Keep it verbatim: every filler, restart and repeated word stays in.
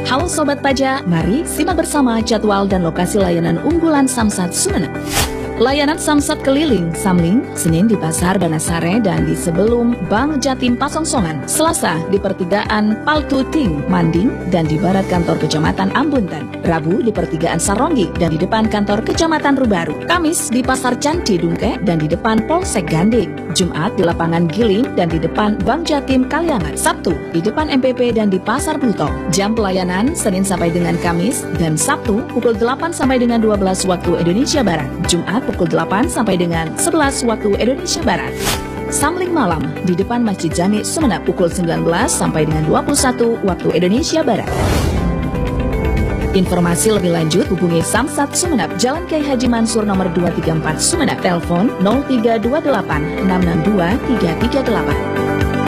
Halo Sobat Pajak, mari simak bersama jadwal dan lokasi layanan unggulan Samsat Sumeneb. Layanan Samsat keliling Samling, Senin di Pasar Banasare dan di sebelum Bank Jatim Pasongsongan, Selasa di pertigaan Paltuting, Manding dan di barat kantor Kecamatan Ambuntan, Rabu di pertigaan Saronggi dan di depan kantor Kecamatan Rubaru, Kamis di Pasar Candi Dungke dan di depan Polsek Ganding, Jumat di lapangan Giling dan di depan Bank Jatim Kaliangan, Sabtu di depan M P P dan di Pasar Pluto. Jam pelayanan Senin sampai dengan Kamis dan Sabtu pukul delapan sampai dengan dua belas waktu Indonesia Barat, Jumat pukul delapan sampai dengan sebelas waktu Indonesia Barat. Samling malam di depan Masjid Jami Sumeneb pukul sembilan belas sampai dengan dua puluh satu waktu Indonesia Barat. Informasi lebih lanjut hubungi Samsat Sumeneb, Jalan Kiai Haji Mansur nomor dua tiga empat Sumeneb, telepon nol tiga dua delapan enam enam dua tiga tiga delapan.